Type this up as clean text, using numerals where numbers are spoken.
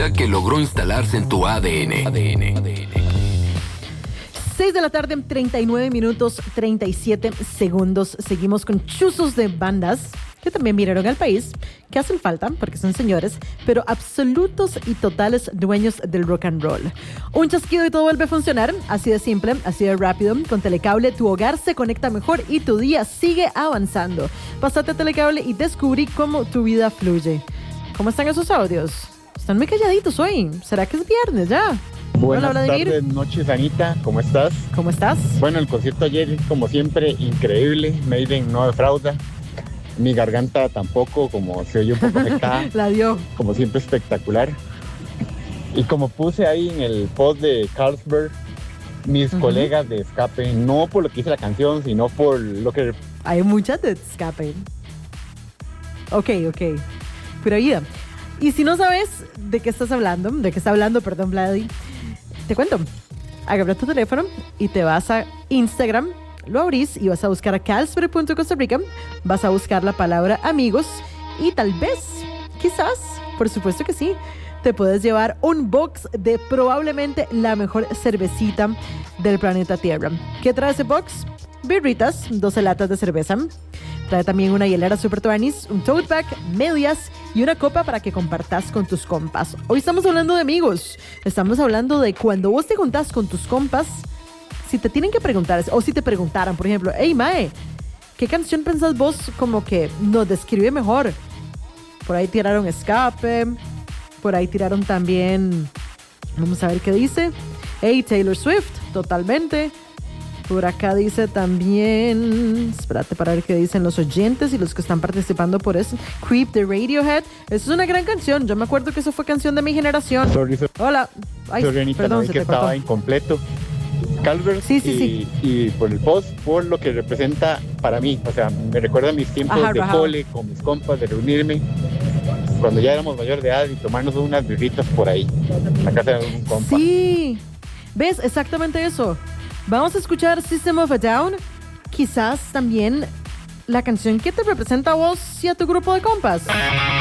música que logró instalarse en tu ADN. 6 de la tarde, 39 minutos, 37 segundos. Seguimos con chuzos de bandas que también vinieron al país, que hacen falta porque son señores, pero absolutos y totales dueños del rock and roll. Un chasquido y todo vuelve a funcionar, así de simple, así de rápido. Con Telecable tu hogar se conecta mejor y tu día sigue avanzando. Pásate a Telecable y descubrí cómo tu vida fluye. ¿Cómo están esos audios? Están muy calladitos hoy. ¿Será que es viernes ya? Buenas Hola, tardes, noches, Anita. ¿Cómo estás? ¿Cómo estás? Bueno, el concierto ayer, como siempre, increíble. Maiden no defrauda. Mi garganta tampoco, como se oye un poco afectada. La dio. Como siempre, espectacular. Y como puse ahí en el post de Carlsberg, mis colegas de escape, no por lo que dice la canción, sino por lo que... Hay muchas de escape. Ok. Pura vida. Y si no sabes de qué está hablando, Vladi, te cuento. Agarra tu teléfono y te vas a Instagram, lo abrís y vas a buscar a Carlsberg.Costa Rica, vas a buscar la palabra amigos y tal vez, quizás, por supuesto que sí, te puedes llevar un box de probablemente la mejor cervecita del planeta Tierra. ¿Qué trae ese box? Birritas, 12 latas de cerveza. Trae también una hielera Super Tuanis, un tote bag, medias y una copa para que compartas con tus compas. Hoy estamos hablando de amigos. Estamos hablando de cuando vos te juntás con tus compas, si te tienen que preguntar, o si te preguntaran, por ejemplo, hey Mae, ¿qué canción pensás vos como que nos describe mejor? Por ahí tiraron Escape, por ahí tiraron también, vamos a ver qué dice. Hey, Taylor Swift, totalmente. Por acá dice también, espérate para ver qué dicen los oyentes y los que están participando por eso. Creep de Radiohead. Esa es una gran canción. Yo me acuerdo que eso fue canción de mi generación. Hola. Ay, perdón, se que estaba incompleto. Carlsberg sí. Y por el post, por lo que representa para mí. O sea, me recuerda mis tiempos de cole con mis compas, de reunirme cuando ya éramos mayor de edad y tomarnos unas birritas por ahí, en la casa de un compa. Sí, ¿ves? Exactamente eso. Vamos a escuchar System of a Down, quizás también la canción que te representa a vos y a tu grupo de compas.